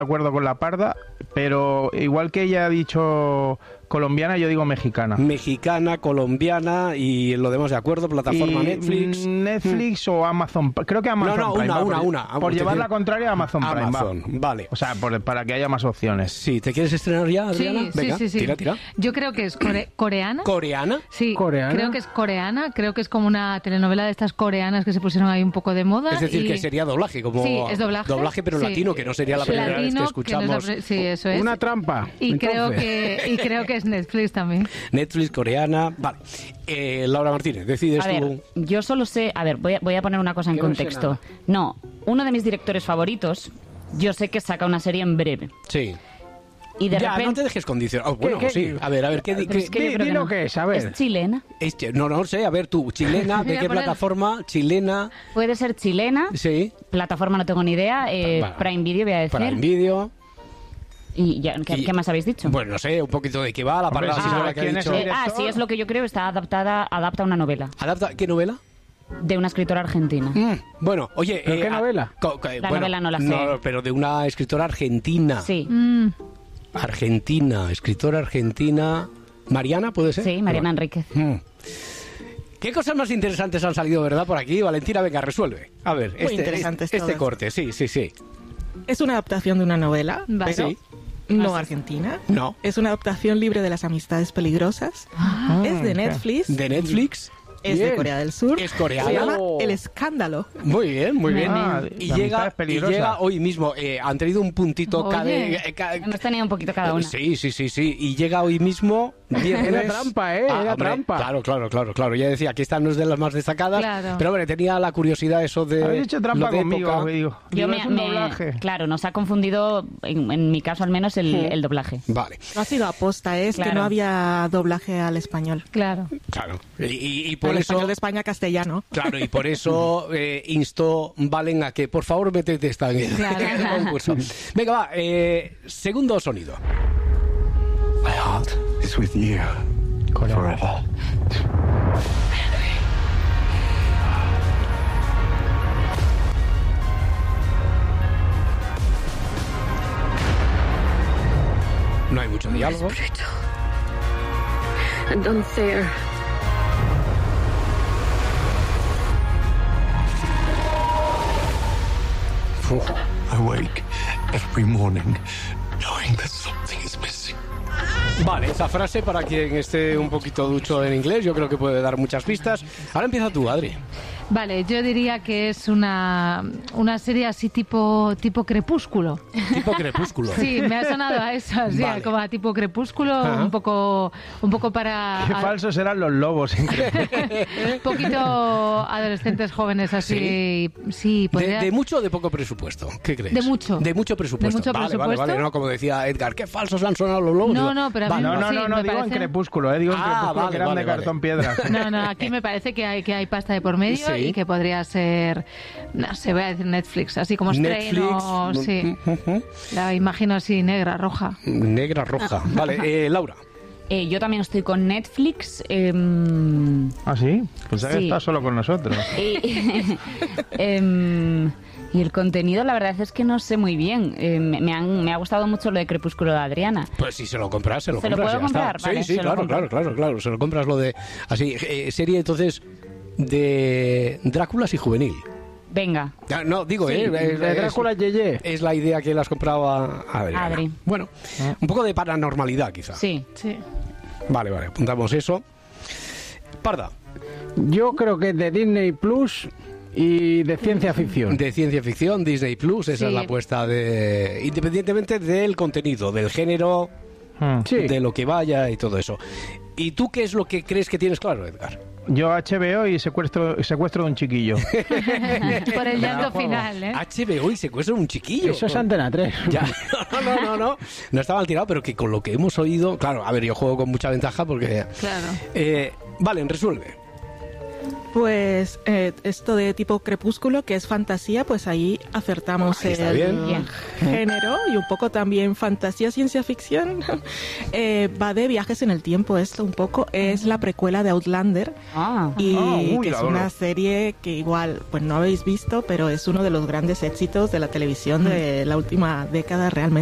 de acuerdo con la Parda, pero igual que ella ha dicho colombiana, yo digo mexicana. Mexicana, colombiana y lo demás de acuerdo, plataforma Y Netflix. Netflix o Amazon. Creo que Amazon No, Prime. una. Por llevar la contraria a Amazon Prime. Amazon, vale. O sea, para que haya más opciones. Sí, ¿te quieres estrenar ya, Adriana? Sí, Venga, sí. tira. Yo creo que es coreana. ¿Coreana? Sí, ¿Coreana? creo que es coreana. Creo que es como una telenovela de estas coreanas que se pusieron ahí un poco de moda. Es decir, que sería doblaje, como Sí, es doblaje. Doblaje, pero Sí. latino, que no sería la primera vez que escuchamos. Sí, eso es. Una trampa. Y entonces. creo que es Netflix también. Netflix, coreana. Vale. Laura Martínez, decides A ver, tú. yo solo sé... A ver, voy a poner una cosa en Yo no sé contexto. nada. No, uno de mis directores favoritos, yo sé que saca una serie en breve. Sí. Y de Ya, repente... no te dejes condicionar. Oh, bueno, ¿Qué? sí. A ver, ¿qué? Pero es que yo creo Di que lo no. que es, a ver. Es chilena. No sé, a ver tú, chilena, ¿de Mira, qué por él. plataforma? Chilena, Puede ser chilena. sí, Plataforma no tengo ni idea. Vale. Prime Video voy a decir. para en vídeo. Y ya, ¿qué más habéis dicho? Bueno, no sé, un poquito de qué va, la Hombre, parada sí, así ¿sabes la que ha quién es dicho. el director? Sí, es lo que yo creo. Adapta una novela ¿Qué novela? de una escritora argentina. Bueno, oye... ¿Pero qué novela? La novela no la sé. No, pero de una escritora argentina. Sí, Argentina, escritora argentina... ¿Mariana, puede ser? sí, Mariana Enríquez. ¿Qué cosas más interesantes han salido, verdad, por aquí? Valentina, venga, resuelve. A ver, Muy interesantes este todas. corte, sí. Es una adaptación de una novela, Vale. pero Sí. no argentina. No. Es una adaptación libre de las amistades peligrosas. Es de Netflix. De Netflix. Es Bien. de Corea del Sur. Es coreana. Se llama Oh. El Escándalo. Muy bien, muy bien. Ah, Y la amistad es y peligrosa. llega hoy mismo. Han tenido un puntito Oye. Hemos tenido un poquito cada una. Sí. Y llega hoy mismo. Viernes. Era trampa, era hombre, trampa. Claro. Ya decía que esta no es de las más destacadas. Claro. Pero bueno, tenía la curiosidad eso de. Habéis hecho trampa lo de conmigo, época. digo. Es un doblaje. Claro, nos ha confundido, en mi caso al menos, el doblaje. Vale, No ha sido aposta, es que Claro. no había doblaje al español. Claro. claro. Y por Al eso. español de España castellano. Claro, y por eso instó Valen a que por favor métete esta en el concurso. Venga, va, segundo sonido. My heart is with you forever. No hay mucho diálogo. And unfair. I wake every morning knowing that something is missing. Vale, esa frase para quien esté un poquito ducho en inglés, yo creo que puede dar muchas pistas. Ahora empieza tú, Adri. Vale, yo diría que es una serie así tipo Crepúsculo. Tipo Crepúsculo. Sí, me ha sonado a eso, así, Vale. como a tipo Crepúsculo, Ajá. un poco para... Qué falsos eran los lobos. un poquito adolescentes jóvenes así, sí, podría... ¿De mucho o de poco presupuesto? ¿Qué crees? De mucho. De mucho presupuesto. De mucho Vale, presupuesto. no, como decía Edgar, qué falsos han sonado los lobos. No, Digo, no, pero a mí vale, me- No, Sí, digo en parece- Crepúsculo, digo en Ah, Crepúsculo vale, que eran vale, de vale. cartón piedra. No, aquí me parece que hay pasta de por medio Sí. y que podría ser, no sé, voy a decir Netflix, así como estreno, sí. La imagino así negra, roja. Negra, roja. Vale, Laura. Yo también estoy con Netflix. ¿Ah, sí? Pues Sí. está solo con nosotros. Y el contenido, la verdad es que no sé muy bien. Me ha gustado mucho lo de Crepúsculo de Adriana. Pues si se lo compras, se lo ¿Se lo compras. puedo ya comprar? está. Vale, sí, se lo compro. claro. Se lo compras lo de. Así, serie entonces de Dráculas y Juvenil. Venga, Ya, no, digo, Sí, De Drácula Yeye. es la idea que le has comprado a Adriana. Adri. Bueno, un poco de paranormalidad, quizá. sí. Sí. Vale, apuntamos eso. Parda, Yo creo que es de Disney Plus y de ciencia ficción. de ciencia ficción, Disney Plus, esa Sí. es la apuesta de. Independientemente del contenido, del género, Sí. de lo que vaya y todo eso. ¿Y tú qué es lo que crees que tienes claro, Edgar? Yo HBO y secuestro de un chiquillo. Por el llanto juego. final, ¿eh? HBO y secuestro un chiquillo. Eso es Antena 3. Ya, no. No está mal tirado, pero que con lo que hemos oído. Claro, a ver, yo juego con mucha ventaja porque. Claro. Vale, resuelve. Pues esto de tipo Crepúsculo, que es fantasía, pues ahí acertamos el género, y un poco también fantasía, ciencia ficción. Va de viajes en el tiempo esto un poco. Es la precuela de Outlander, que es una serie que igual pues no habéis visto, pero es uno de los grandes éxitos de la televisión de la última década realmente.